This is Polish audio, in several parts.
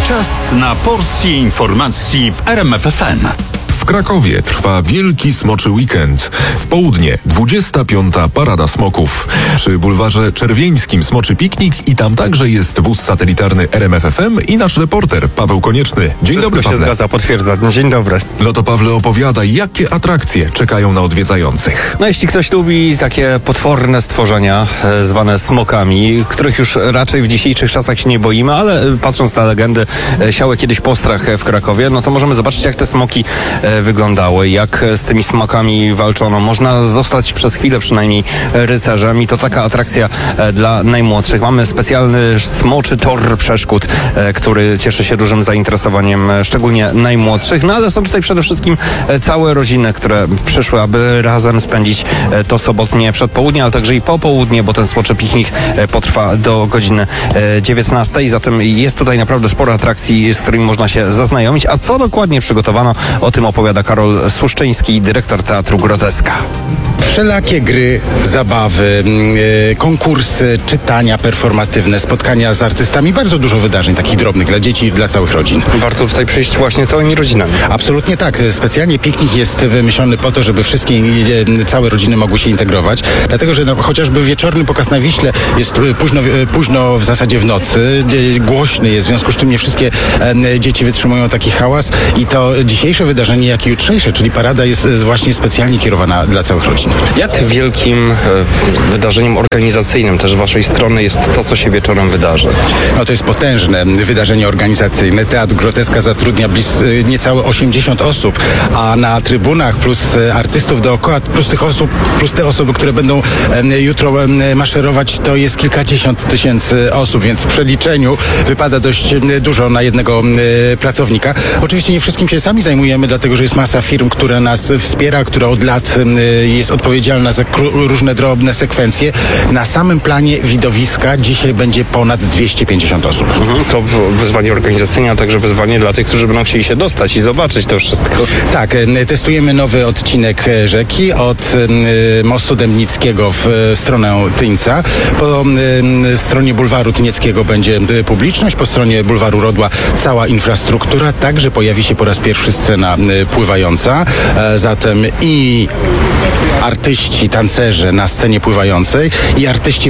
Czas na porcję informacji w RMF FM. W Krakowie trwa Wielki Smoczy Weekend. W południe 25. Parada Smoków. Przy bulwarze Czerwieńskim smoczy piknik i tam także jest wóz satelitarny RMF FM i nasz reporter Paweł Konieczny. Dzień dobry, Pawle. Się zgadza, potwierdzam. Dzień dobry. No to Pawle, opowiada, jakie atrakcje czekają na odwiedzających. No jeśli ktoś lubi takie potworne stworzenia zwane smokami, których już raczej w dzisiejszych czasach się nie boimy, ale patrząc na legendy, siały kiedyś postrach w Krakowie, no to możemy zobaczyć, jak te smoki wyglądały, jak z tymi smokami walczono. Można zostać przez chwilę przynajmniej rycerzem i to taka atrakcja dla najmłodszych. Mamy specjalny smoczy tor przeszkód, który cieszy się dużym zainteresowaniem, szczególnie najmłodszych, no ale są tutaj przede wszystkim całe rodziny, które przyszły, aby razem spędzić to sobotnie przedpołudnie, ale także i popołudnie, bo ten smoczy piknik potrwa do godziny 19. Zatem jest tutaj naprawdę sporo atrakcji, z którymi można się zaznajomić. A co dokładnie przygotowano, o tym opowiada Karol Suszczyński, dyrektor Teatru Groteska. Wszelakie gry, zabawy, konkursy, czytania performatywne, spotkania z artystami, bardzo dużo wydarzeń takich drobnych dla dzieci i dla całych rodzin. Warto tutaj przyjść właśnie całymi rodzinami. Absolutnie tak. Specjalnie piknik jest wymyślony po to, żeby wszystkie, całe rodziny mogły się integrować, dlatego że chociażby wieczorny pokaz na Wiśle jest późno w zasadzie w nocy, głośny jest, w związku z czym nie wszystkie dzieci wytrzymują taki hałas i to dzisiejsze wydarzenie, jak i jutrzejsze, czyli parada jest właśnie specjalnie kierowana dla całych rodzin. Jak wielkim wydarzeniem organizacyjnym też waszej strony jest to, co się wieczorem wydarzy? No to jest potężne wydarzenie organizacyjne. Teatr Groteska zatrudnia niecałe 80 osób, a na trybunach plus artystów dookoła, plus te osoby, które będą jutro maszerować, to jest kilkadziesiąt tysięcy osób, więc w przeliczeniu wypada dość dużo na jednego pracownika. Oczywiście nie wszystkim się sami zajmujemy, dlatego że jest masa firm, które nas wspiera, która od lat jest odpowiedzialna za różne drobne sekwencje. Na samym planie widowiska dzisiaj będzie ponad 250 osób. To wyzwanie organizacyjne, a także wyzwanie dla tych, którzy będą chcieli się dostać i zobaczyć to wszystko. Tak, testujemy nowy odcinek rzeki od mostu Dębnickiego w stronę Tyńca. Po stronie bulwaru Tynieckiego będzie publiczność, po stronie bulwaru Rodła cała infrastruktura, także pojawi się po raz pierwszy scena pływająca, zatem i artyści, tancerze na scenie pływającej i artyści,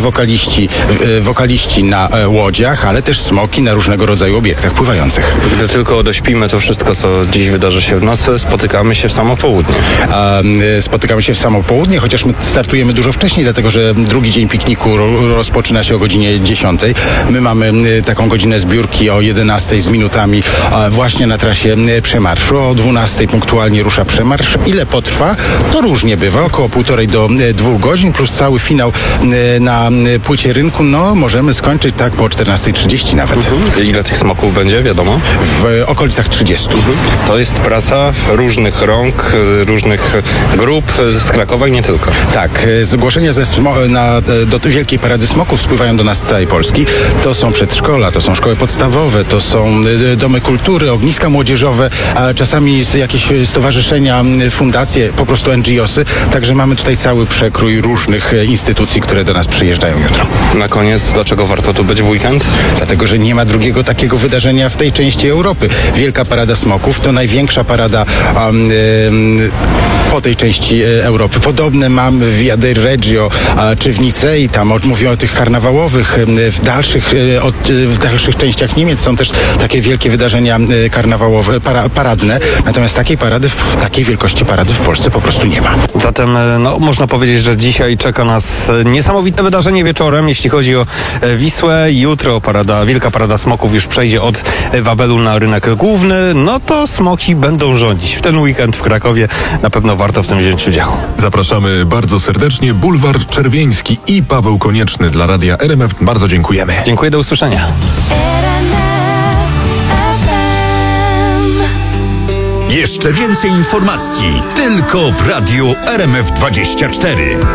wokaliści na łodziach, ale też smoki na różnego rodzaju obiektach pływających. Gdy tylko dośpimy to wszystko, co dziś wydarzy się w nocy, spotykamy się w samo południe. Spotykamy się w samo południe, chociaż my startujemy dużo wcześniej, dlatego że drugi dzień pikniku rozpoczyna się o godzinie 10. My mamy taką godzinę zbiórki o 11 z minutami właśnie na trasie przemarszu. O 12 punktualnie rusza przemarsz. Ile potrwa? To różnie bywa. Około 1,5 do 2 godzin, plus cały finał na płycie rynku. No, możemy skończyć tak po 14:30 nawet. Ile tych smoków będzie, wiadomo? W okolicach 30. To jest praca różnych rąk, różnych grup z Krakowa i nie tylko. Tak, zgłoszenia do Wielkiej Parady Smoków spływają do nas z całej Polski. To są przedszkola, to są szkoły podstawowe, to są domy kultury, ogniska młodzieżowe, a czasami jakieś stowarzyszenia, fundacje, po prostu NGOsy. Także mamy tutaj cały przekrój różnych instytucji, które do nas przyjeżdżają jutro. Na koniec, dlaczego warto tu być w weekend? Dlatego, że nie ma drugiego takiego wydarzenia w tej części Europy. Wielka Parada Smoków to największa parada po tej części Europy. Podobne mamy w Via del Reggio czy w Nicei, tam mówię o tych karnawałowych. W dalszych częściach Niemiec są też takie wielkie wydarzenia karnawałowe, paradne. Natomiast takiej wielkości parady w Polsce po prostu nie ma. Zatem można powiedzieć, że dzisiaj czeka nas niesamowite wydarzenie wieczorem, jeśli chodzi o Wisłę. Jutro Wielka Parada Smoków już przejdzie od Wawelu na rynek główny. No to smoki będą rządzić. W ten weekend w Krakowie na pewno warto w tym wziąć udział. Zapraszamy bardzo serdecznie. Bulwar Czerwieński i Paweł Konieczny dla Radia RMF. Bardzo dziękujemy. Dziękuję, do usłyszenia. Jeszcze więcej informacji tylko w Radiu RMF 24.